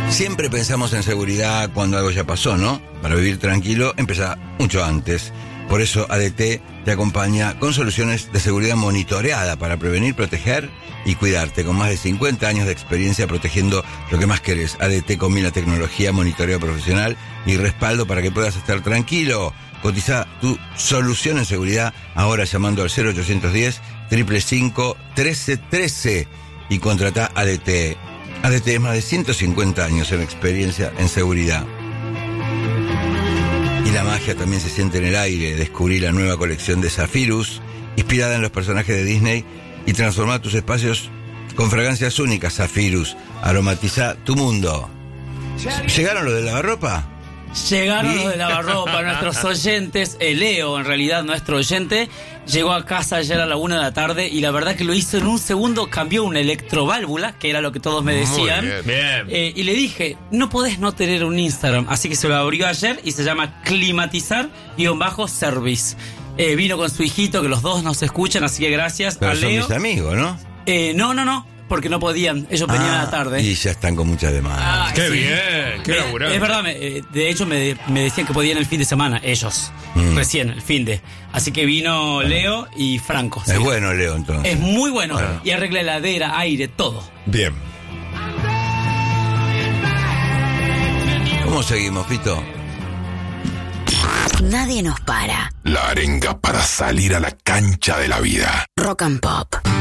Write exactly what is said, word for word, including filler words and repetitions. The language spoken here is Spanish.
Siempre pensamos en seguridad cuando algo ya pasó, ¿no? Para vivir tranquilo, empieza mucho antes. Por eso A D T te acompaña con soluciones de seguridad monitoreada para prevenir, proteger y cuidarte. Con más de cincuenta años de experiencia protegiendo lo que más querés. A D T combina tecnología, monitoreo profesional y respaldo para que puedas estar tranquilo. Cotiza tu solución en seguridad ahora llamando al cero ochocientos diez, cinco cinco cinco, trece trece y contratá A D T. A D T es más de ciento cincuenta años en experiencia en seguridad. Y la magia también se siente en el aire. Descubrí la nueva colección de Zephyrus, inspirada en los personajes de Disney, y transformá tus espacios con fragancias únicas. Zephyrus, aromatiza tu mundo. ¿Llegaron los de lavarropa? Llegaron ¿Sí? los de lavarropa, nuestros oyentes. eh, Leo, en realidad, nuestro oyente, llegó a casa ayer a la una de la tarde y la verdad que lo hizo en un segundo. Cambió una electroválvula, que era lo que todos me decían. Muy bien. Bien. Eh, y le dije, no podés no tener un Instagram. Así que se lo abrió ayer y se llama Climatizar-Service. Eh, vino con su hijito, que los dos nos escuchan, así que gracias Pero a son Leo. mis amigos, ¿no? Eh, no, no, no, porque no podían. Ellos venían a la tarde. Y ya están con muchas demandas. Ay, Qué sí. bien, qué Eh, laburante. Es verdad, me, eh, de hecho me, me decían que podían el fin de semana, ellos, Mm. recién, el fin de. Así que vino Leo y Franco. Es sí. bueno, Leo, entonces. Es muy bueno. Bueno. Y arregla heladera, aire, todo. Bien. ¿Cómo seguimos, Fito? Nadie nos para. La arenga para salir a la cancha de la vida. Rock and Pop.